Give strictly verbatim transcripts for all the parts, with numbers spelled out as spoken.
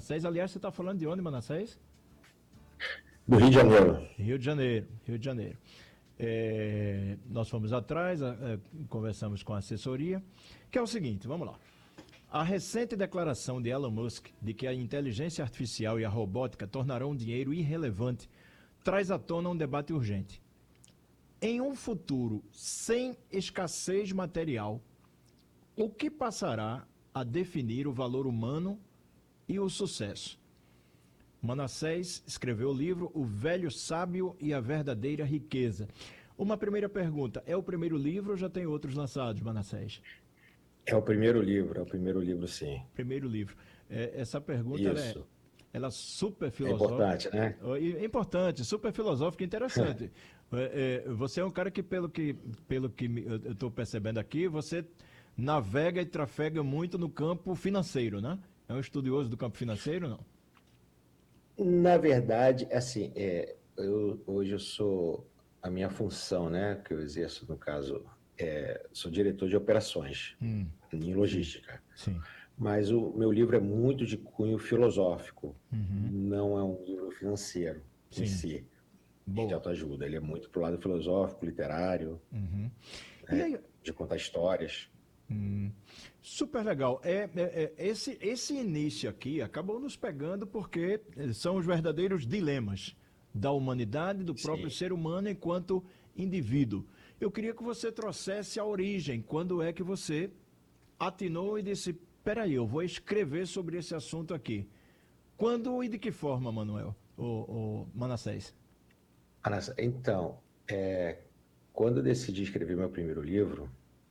Manassés. Aliás, você está falando de onde, Manassés? Do Rio de Janeiro. Rio de Janeiro, Rio de Janeiro. É, nós fomos atrás, a, a, conversamos com a assessoria, que é o seguinte, vamos lá. A recente declaração de Elon Musk de que a inteligência artificial e a robótica tornarão o dinheiro irrelevante traz à tona um debate urgente. Em um futuro sem escassez material, o que passará a definir o valor humano e o sucesso? Manassés escreveu o livro O Velho Sábio e a Verdadeira Riqueza. Uma primeira pergunta, é o primeiro livro ou já tem outros lançados, Manassés? É o primeiro livro, é o primeiro livro, sim. Primeiro livro. É, essa pergunta ela é, Isso. ela é super É filosófica. importante, né? É importante, super filosófica e interessante. É, é, você é um cara que, pelo que, pelo que eu estou percebendo aqui, você navega e trafega muito no campo financeiro, né? É um estudioso do campo financeiro, não? Na verdade, assim, é, eu, hoje eu sou, a minha função, né, que eu exerço, no caso, é, sou diretor de operações Hum, em sim, logística. sim. Mas o meu livro é muito de cunho filosófico, Uhum, não é um livro financeiro em sim, si, de boa. autoajuda. Ele é muito pro lado filosófico, literário, Uhum. E né, aí, de contar histórias. hum, super legal. É, é- é, esse, esse início aqui acabou nos pegando porque eh, são os verdadeiros dilemas da humanidade, do próprio Sim. ser humano enquanto indivíduo. Eu queria que você trouxesse a origem, quando é que você atinou e disse, peraí, eu vou escrever sobre esse assunto aqui. Quando e de que forma, Manuel, o, o Manassés? Ah, nossa, então, é, quando eu decidi escrever meu primeiro livro,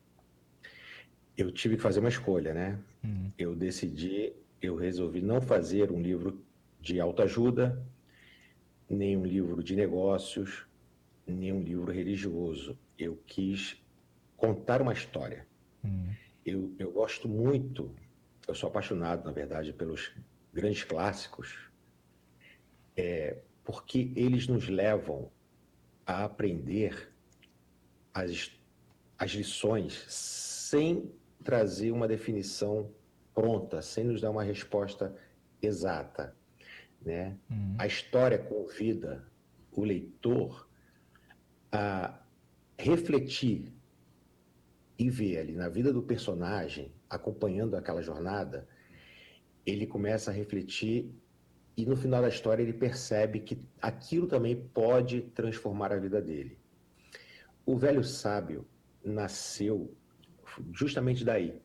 eu tive que fazer uma escolha, né? Hum, Eu decidi, eu resolvi não fazer um livro de autoajuda, nem um livro de negócios, nem um livro religioso. Eu quis contar uma história. hum, Eu, eu gosto muito, eu sou apaixonado, na verdade, pelos grandes clássicos, porque eles nos levam a aprender as, as lições sem trazer uma definição pronta, sem nos dar uma resposta exata, né? hum, A história convida o leitor a refletir e ver ali na vida do personagem, acompanhando aquela jornada, ele começa a refletir e no final da história ele percebe que aquilo também pode transformar a vida dele. O velho sábio nasceu justamente daí.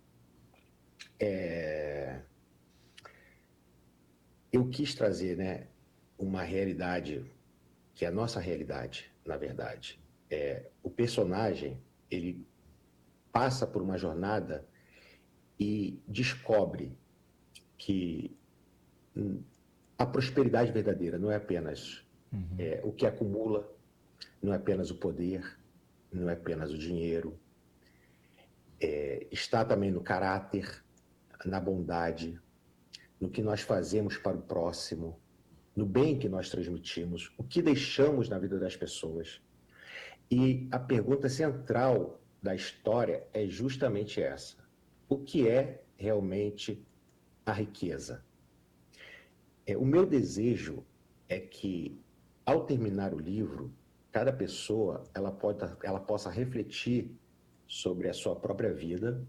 Eu quis trazer, né, uma realidade que é a nossa realidade, na verdade. É, o personagem, ele passa por uma jornada e descobre que a prosperidade verdadeira não é apenas uhum, é, o que acumula, não é apenas o poder, não é apenas o dinheiro, é, está também no caráter, na bondade, no que nós fazemos para o próximo, no bem que nós transmitimos, o que deixamos na vida das pessoas. E a pergunta central da história é justamente essa: o que é realmente a riqueza? É, o meu desejo é que, ao terminar o livro, cada pessoa ela, pode, ela possa refletir sobre a sua própria vida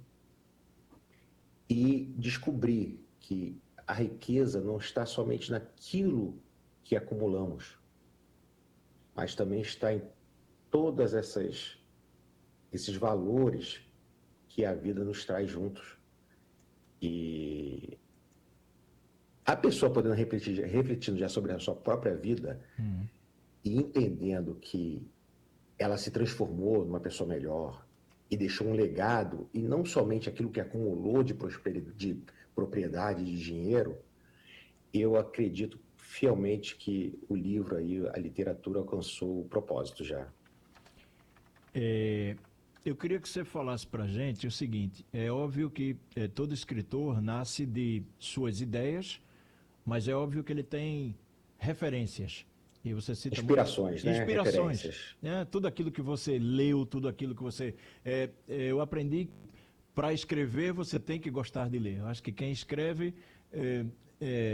e descobrir que a riqueza não está somente naquilo que acumulamos, mas também está em todas essas esses valores que a vida nos traz juntos. E a pessoa podendo refletir, refletindo já sobre a sua própria vida hum. e entendendo que ela se transformou numa pessoa melhor e deixou um legado, e não somente aquilo que acumulou de, de propriedade, de dinheiro, eu acredito fielmente que o livro aí, a literatura alcançou o propósito já. É, eu queria que você falasse para a gente o seguinte: é óbvio que é, todo escritor nasce de suas ideias, mas é óbvio que ele tem referências. E você cita muitas Inspirações, né? inspirações, Referências. né? Tudo aquilo que você leu, tudo aquilo que você. É, é, eu aprendi para escrever você tem que gostar de ler. Eu acho que quem escreve é,